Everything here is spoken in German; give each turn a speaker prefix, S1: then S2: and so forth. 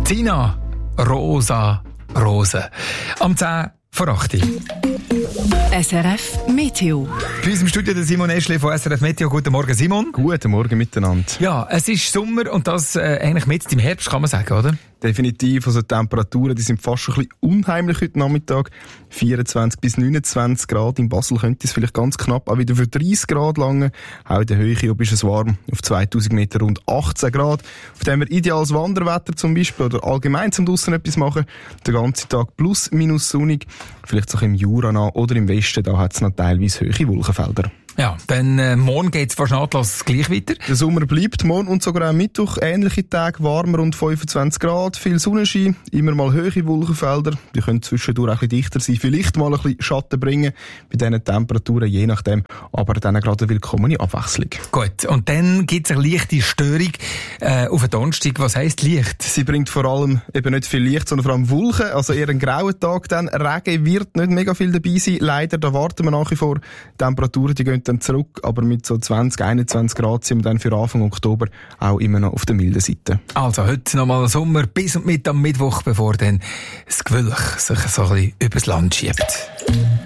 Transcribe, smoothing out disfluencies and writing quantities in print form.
S1: Tina, Rosa, Rose. Am 10 vor 8 Uhr.
S2: SRF Meteo.
S1: Bei uns im Studio der Simon Eschli von SRF Meteo. Guten Morgen, Simon.
S3: Guten Morgen miteinander.
S1: Ja, es ist Sommer und das eigentlich mitten im Herbst, kann man sagen, oder?
S3: Definitiv. Also die Temperaturen, die sind fast schon ein bisschen unheimlich heute Nachmittag. 24 bis 29 Grad. In Basel könnte es vielleicht ganz knapp auch wieder für 30 Grad lange. Auch in der Höhe ist es warm. Auf 2000 Meter rund 18 Grad. Auf dem wir ideales Wanderwetter zum Beispiel oder allgemein zum draussen etwas machen. Den ganzen Tag plus minus sonnig. Vielleicht auch im Jura oder im Westen. Da hat es noch teilweise hohe Wolkenfelder.
S1: Ja, dann morgen geht es fast nahtlos gleich weiter.
S3: Der Sommer bleibt morgen und sogar am Mittwoch. Ähnliche Tage, warmer rund 25 Grad, viel Sonnenschein, immer mal hohe Wolkenfelder. Die können zwischendurch ein bisschen dichter sein, vielleicht mal ein bisschen Schatten bringen bei diesen Temperaturen, je nachdem. Aber dann gerade eine willkommene Abwechslung.
S1: Gut, und dann gibt es eine leichte Störung auf den Donnerstag. Was heisst Licht?
S3: Sie bringt vor allem eben nicht viel Licht, sondern vor allem Wolken. Also eher ein grauer Tag dann. Regen wird nicht mega viel dabei sein. Leider, da warten wir nach wie vor. Temperaturen, die gehen dann zurück, aber mit so 20, 21 Grad sind wir dann für Anfang Oktober auch immer noch auf der milden Seite.
S1: Also heute nochmal Sommer bis und mit am Mittwoch, bevor dann das Gewölk sich so ein bisschen übers Land schiebt.